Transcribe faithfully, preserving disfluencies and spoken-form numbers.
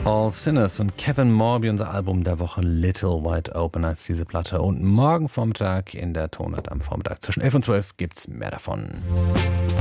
All Sinners von Kevin Morby, unser Album der Woche Little Wide Open als diese Platte. Und morgen Vormittag in der Tonart am Vormittag zwischen elf und zwölf gibt's mehr davon.